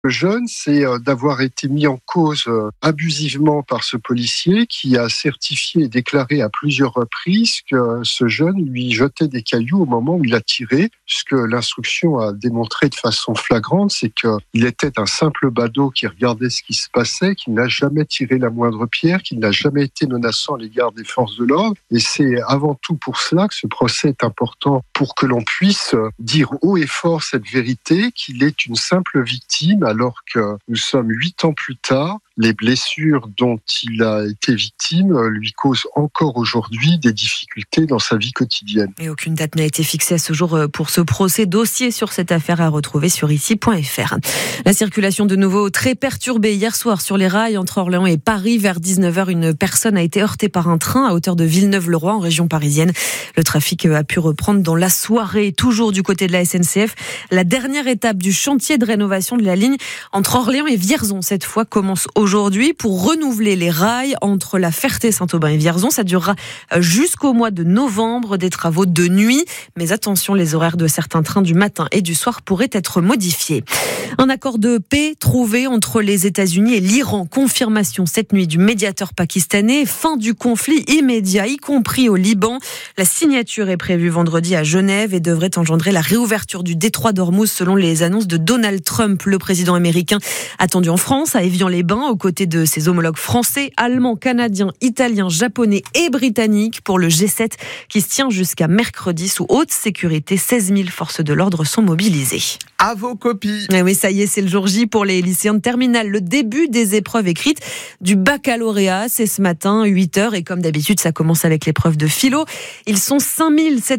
jeune, c'est d'avoir été mis en cause abusivement par ce policier qui a certifié et déclaré à plusieurs reprises que ce jeune lui jetait des cailloux au moment où il a tiré. Ce que l'instruction a démontré de façon flagrante, c'est qu'il était un simple badaud qui regardait ce qui se passait, qui n'a jamais tiré la moindre pierre, qui n'a jamais été menaçant à l'égard des forces de l'ordre. Et c'est avant tout pour cela que ce procès est important, pour que l'on puisse dire haut et fort cette vérité, qu'il est une simple victime, alors que nous sommes 8 ans plus tard. Les blessures dont il a été victime lui causent encore aujourd'hui des difficultés dans sa vie quotidienne. Et aucune date n'a été fixée à ce jour pour ce procès. Dossier sur cette affaire à retrouver sur ici.fr. La circulation de nouveau très perturbée hier soir sur les rails entre Orléans et Paris. Vers 19h, une personne a été heurtée par un train à hauteur de Villeneuve-le-Roi en région parisienne. Le trafic a pu reprendre dans la soirée. Toujours du côté de la SNCF, la dernière étape du chantier de rénovation de la ligne entre Orléans et Vierzon, cette fois, commence aujourd'hui pour renouveler les rails entre la Ferté-Saint-Aubin et Vierzon. Ça durera jusqu'au mois de novembre, des travaux de nuit. Mais attention, les horaires de certains trains du matin et du soir pourraient être modifiés. Un accord de paix trouvé entre les États-Unis et l'Iran. Confirmation cette nuit du médiateur pakistanais. Fin du conflit immédiat, y compris au Liban. La signature est prévue vendredi à Genève et devrait engendrer la réouverture du détroit d'Ormuz selon les annonces de Donald Trump, le président américain attendu en France, à Évian-les-Bains, aux côtés de ses homologues français, allemands, canadiens, italiens, japonais et britanniques pour le G7 qui se tient jusqu'à mercredi sous haute sécurité. 16 000 forces de l'ordre sont mobilisées. À vos copies. Et oui, ça y est, c'est le jour J pour les lycéens de terminale. Le début des épreuves écrites du baccalauréat, c'est ce matin, 8h. Et comme d'habitude, ça commence avec l'épreuve de philo. Ils sont 5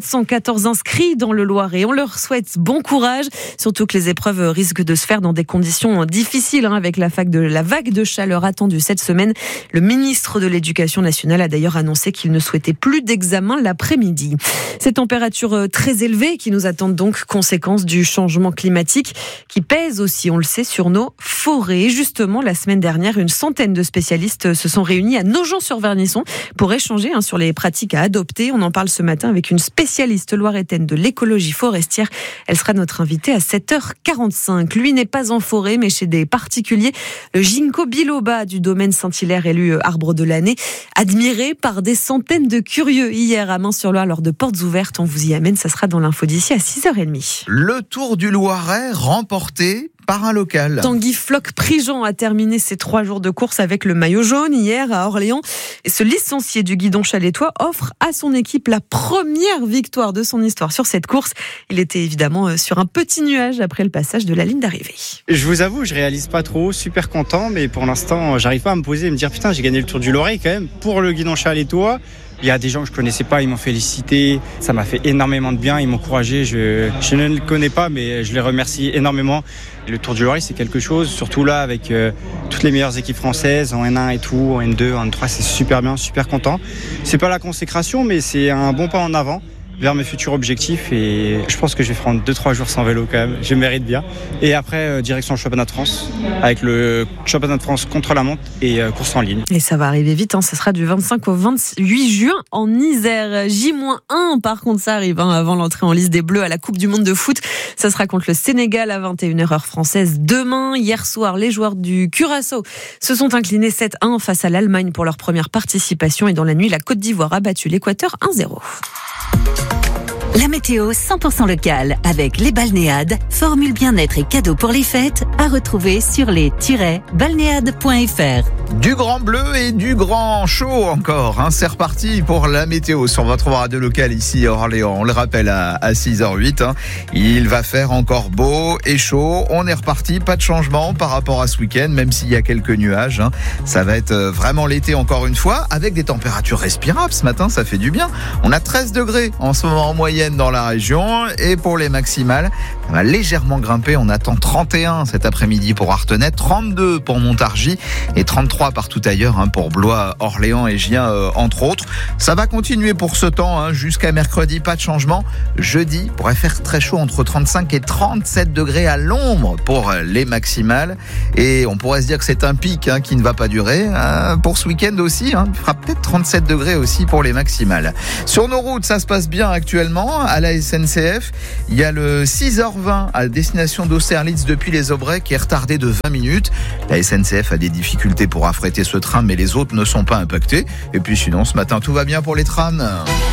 714 inscrits dans le Loiret. On leur souhaite bon courage, surtout que les épreuves risquent de se faire dans des conditions difficiles, avec la vague de chaleur attendue cette semaine. Le ministre de l'Éducation nationale a d'ailleurs annoncé qu'il ne souhaitait plus d'examen l'après-midi. Ces températures très élevées qui nous attendent donc, conséquence du changement climatique qui pèse aussi, on le sait, sur nos forêts. Et justement, la semaine dernière, une centaine de spécialistes se sont réunis à Nogent-sur-Vernisson pour échanger sur les pratiques à adopter. On en parle ce matin avec une spécialiste loiretaine de l'écologie forestière. Elle sera notre invitée à 7h45. Lui n'est pas en forêt, mais chez des particuliers. Le ginkgo biloba du domaine Saint-Hilaire, élu arbre de l'année, admiré par des centaines de curieux hier à Mains-sur-Loire lors de Portes ouvertes. On vous y amène, ça sera dans l'info d'ici à 6h30. Le Tour du Loiret remporté par un local. Tanguy Floch-Prigent a terminé ses 3 jours de course avec le maillot jaune hier à Orléans. Et ce licencié du guidon chalétois offre à son équipe la première victoire de son histoire sur cette course. Il était évidemment sur un petit nuage après le passage de la ligne d'arrivée. Je vous avoue, je réalise pas trop, super content, mais pour l'instant, j'arrive pas à me poser et me dire putain, j'ai gagné le Tour du Loiret quand même pour le guidon chalétois. Il y a des gens que je connaissais pas, ils m'ont félicité. Ça m'a fait énormément de bien, ils m'ont encouragé. Je ne le connais pas, mais je les remercie énormément. Le Tour du Loiret, c'est quelque chose, surtout là avec toutes les meilleures équipes françaises, en N1 et tout, en N2, en N3, c'est super bien, super content. C'est pas la consécration, mais c'est un bon pas en avant vers mes futurs objectifs et je pense que je vais prendre 2-3 jours sans vélo quand même, je mérite bien. Et après, direction le championnat de France, avec le championnat de France contre la montre et course en ligne. Et ça va arriver vite, ça sera du 25 au 28 juin en Isère. J-1 par contre, ça arrive avant l'entrée en lice des Bleus à la Coupe du Monde de foot. Ça sera contre le Sénégal à 21h heure française demain. Hier soir, les joueurs du Curaçao se sont inclinés 7-1 face à l'Allemagne pour leur première participation et dans la nuit, la Côte d'Ivoire a battu l'Équateur 1-0. La météo 100% locale avec les balnéades, formule bien-être et cadeaux pour les fêtes à retrouver sur les-balnéades.fr. Du grand bleu et du grand chaud encore. C'est reparti pour la météo sur votre radio locale ici à Orléans. On le rappelle à 6h08. Il va faire encore beau et chaud. On est reparti, pas de changement par rapport à ce week-end, même s'il y a quelques nuages. Ça va être vraiment l'été encore une fois, avec des températures respirables. Ce matin, ça fait du bien. On a 13 degrés en ce moment en moyenne dans la région et pour les maximales, ça va légèrement grimper. On attend 31 cet après-midi pour Artenay, 32 pour Montargis et 33 partout ailleurs pour Blois, Orléans et Gien entre autres. Ça va continuer pour ce temps jusqu'à mercredi, pas de changement. Jeudi pourrait faire très chaud entre 35 et 37 degrés à l'ombre pour les maximales et on pourrait se dire que c'est un pic qui ne va pas durer. Pour ce week-end aussi, il fera peut-être 37 degrés aussi pour les maximales. Sur nos routes, ça se passe bien actuellement. également à la SNCF. Il y a le 6h20 à destination d'Austerlitz depuis les Aubrais qui est retardé de 20 minutes. La SNCF a des difficultés pour affréter ce train, mais les autres ne sont pas impactés. Et puis sinon, ce matin, tout va bien pour les trams.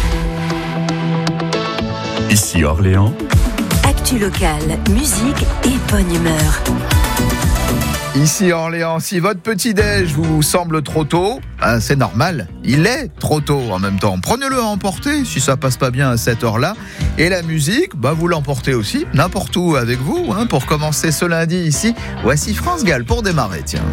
Ici Orléans. Actu locale, musique et bonne humeur. Ici Orléans, si votre petit-déj vous semble trop tôt, c'est normal, il est trop tôt en même temps. Prenez-le à emporter si ça passe pas bien à cette heure-là. Et la musique, vous l'emportez aussi, n'importe où avec vous. Pour commencer ce lundi ici, voici France Gall pour démarrer, tiens.